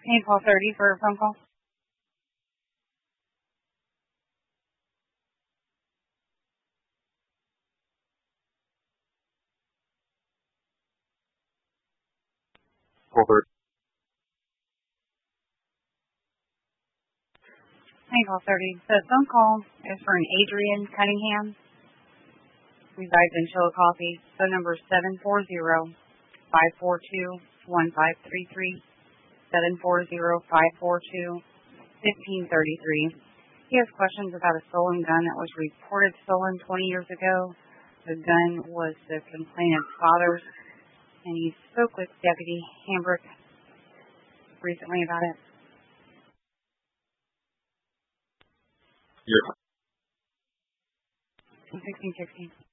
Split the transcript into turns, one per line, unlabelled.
Hey, 12:30 for a phone call.
Over.
Hey, 12:30. The phone call is for an Adrian Cunningham. Resides in Chillicothe. Phone number 740-542-1533. 740-542-1533. He has questions about a stolen gun that was reported stolen 20 years ago. The gun was the complainant's father's, and he spoke with Deputy Hambrick recently about it.
You're
1616.